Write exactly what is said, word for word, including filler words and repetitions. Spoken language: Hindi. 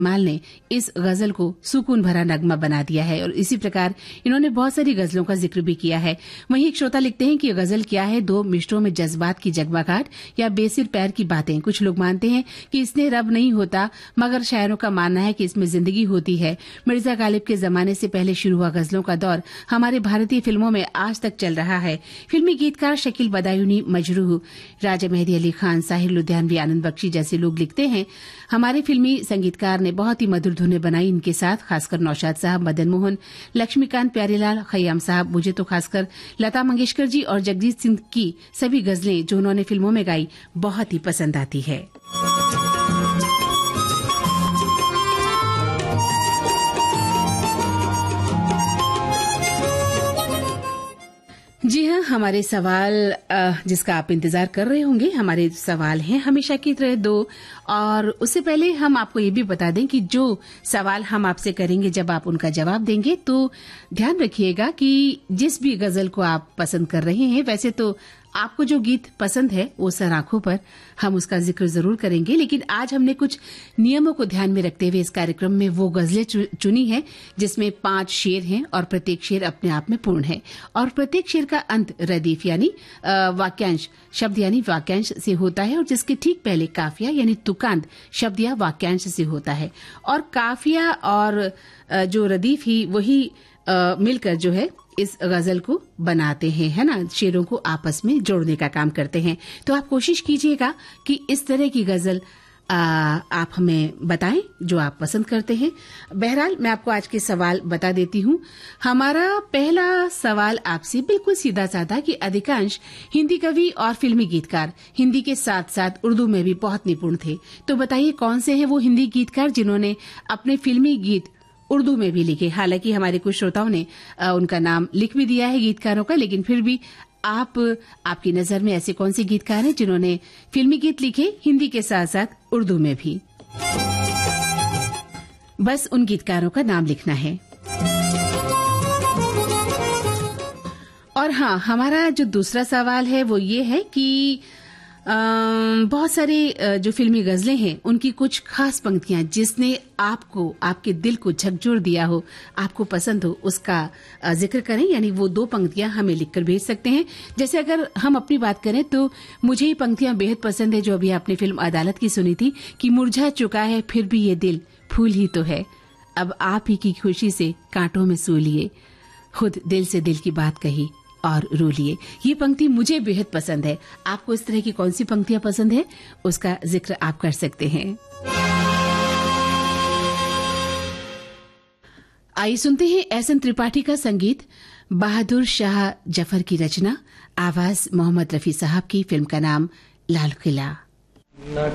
माल ने इस गजल को सुकून भरा नगमा बना दिया है और इसी प्रकार इन्होंने बहुत सारी गजलों का जिक्र भी किया है। वहीं एक श्रोता लिखते हैं कि गजल क्या है, दो मिष्टों में जज्बात की जगमगाहट या बेसिर पैर की बातें। कुछ लोग मानते हैं कि इसने रब नहीं होता, मगर शायरों का मानना है कि इसमें जिंदगी होती है। मिर्जा गालिब के जमाने से पहले शुरू हुआ गजलों का दौर हमारे भारतीय फिल्मों में आज तक चल रहा है। फिल्मी गीतकार शकील बदायूनी, मजरूह, राजा मेहदी अली खान, साहिर लुधियानवी, आनंद बख्शी जैसे लोग लिखते हैं हमारे फिल्मी संगीतकार ने बहुत ही मधुर धुनें बनाई इनके साथ, खासकर नौशाद साहब, मदन मोहन, लक्ष्मीकांत प्यारेलाल, खयाम साहब। मुझे तो खासकर लता मंगेशकर जी और जगजीत सिंह की सभी गजलें जो उन्होंने फिल्मों में गाई बहुत ही पसंद आती है। जी हाँ, हमारे सवाल जिसका आप इंतजार कर रहे होंगे, हमारे सवाल हैं हमेशा की तरह दो। और उससे पहले हम आपको ये भी बता दें कि जो सवाल हम आपसे करेंगे जब आप उनका जवाब देंगे तो ध्यान रखिएगा कि जिस भी गजल को आप पसंद कर रहे हैं, वैसे तो आपको जो गीत पसंद है वो सर आंखों पर हम उसका जिक्र जरूर करेंगे, लेकिन आज हमने कुछ नियमों को ध्यान में रखते हुए इस कार्यक्रम में वो गजलें चुनी है जिसमें पांच शेर हैं और प्रत्येक शेर अपने आप में पूर्ण है और प्रत्येक शेर का अंत रदीफ यानी वाक्यांश शब्द यानी वाक्यांश से होता है और जिसके ठीक पहले काफिया यानी तुकांत शब्द या वाक्यांश से होता है और काफिया और जो रदीफ ही वही मिलकर जो है इस गजल को बनाते हैं, है ना, शेरों को आपस में जोड़ने का काम करते हैं। तो आप कोशिश कीजिएगा कि इस तरह की गजल आ, आप हमें बताएं जो आप पसंद करते हैं। बहरहाल मैं आपको आज के सवाल बता देती हूँ। हमारा पहला सवाल आपसे बिल्कुल सीधा साधा कि अधिकांश हिंदी कवि और फिल्मी गीतकार हिंदी के साथ साथ उर्दू में भी बहुत निपुण थे, तो बताइए कौन से हैं वो हिंदी गीतकार जिन्होंने अपने फिल्मी गीत उर्दू में भी लिखे। हालांकि हमारे कुछ श्रोताओं ने आ, उनका नाम लिख भी दिया है गीतकारों का, लेकिन फिर भी आप आपकी नजर में ऐसे कौन से गीतकार हैं जिन्होंने फिल्मी गीत लिखे हिंदी के साथ साथ उर्दू में भी? बस उन गीतकारों का नाम लिखना है। और हाँ, हमारा जो दूसरा सवाल है वो ये है कि आ, बहुत सारे जो फिल्मी गजलें हैं उनकी कुछ खास पंक्तियां जिसने आपको आपके दिल को झकझोर दिया हो, आपको पसंद हो, उसका जिक्र करें। यानी वो दो पंक्तियां हमें लिखकर भेज सकते हैं। जैसे अगर हम अपनी बात करें तो मुझे ये पंक्तियां बेहद पसंद है जो अभी आपने फिल्म अदालत की सुनी थी कि मुरझा चुका है फिर भी ये दिल फूल ही तो है, अब आप ही की खुशी से कांटों में सू लिए, खुद दिल से दिल की बात कही और रो लिए। ये पंक्ति मुझे बेहद पसंद है। आपको इस तरह की कौन सी पंक्तियां पसंद है उसका जिक्र आप कर सकते हैं। आइए सुनते हैं एहसन त्रिपाठी का संगीत, बहादुर शाह जफर की रचना, आवाज मोहम्मद रफी साहब की। फिल्म का नाम लाल किला।